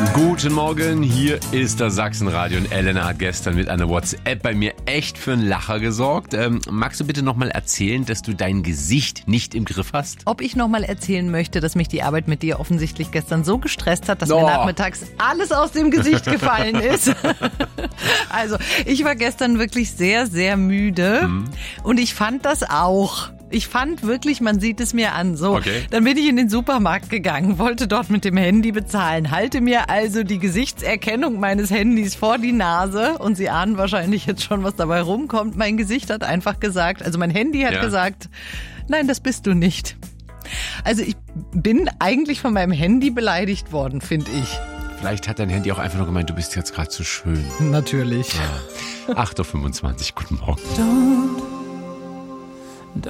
Guten Morgen, hier ist das Sachsenradio und Elena hat gestern mit einer WhatsApp bei mir echt für einen Lacher gesorgt. Magst du bitte nochmal erzählen, dass du dein Gesicht nicht im Griff hast? Ob ich nochmal erzählen möchte, dass mich die Arbeit mit dir offensichtlich gestern so gestresst hat, dass mir nachmittags alles aus dem Gesicht gefallen ist. Also, ich war gestern wirklich sehr, sehr müde und ich fand das auch. Ich fand wirklich, man sieht es mir an. So, okay. Dann bin ich in den Supermarkt gegangen, wollte dort mit dem Handy bezahlen, halte mir also die Gesichtserkennung meines Handys vor die Nase und Sie ahnen wahrscheinlich jetzt schon, was dabei rumkommt. Mein Gesicht hat einfach gesagt, also mein Handy hat gesagt, nein, das bist du nicht. Also ich bin eigentlich von meinem Handy beleidigt worden, finde ich. Vielleicht hat dein Handy auch einfach nur gemeint, du bist jetzt gerade zu schön. Natürlich. Ja. 8.25 Uhr, guten Morgen.